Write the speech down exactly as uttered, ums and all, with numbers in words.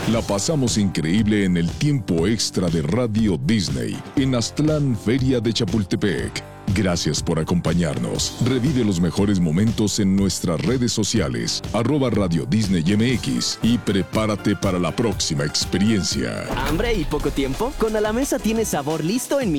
La pasamos increíble en el tiempo extra de Radio Disney en Aztlán, Feria de Chapultepec. Gracias por acompañarnos. Revive los mejores momentos en nuestras redes sociales, arroba Radio Disney M X, y prepárate para la próxima experiencia. ¿Hambre y poco tiempo? Con A la Mesa tienes sabor listo en